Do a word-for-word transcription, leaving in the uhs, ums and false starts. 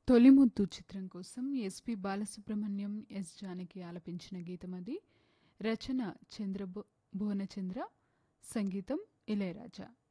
తొలిముద్దు చిత్రం కోసం SP Balasubrahmanyam, yes Janaki ఆలపించిన గీతం అది. రచన చంద్ర భువనచంద్ర, సంగీతం ఇళయరాజా.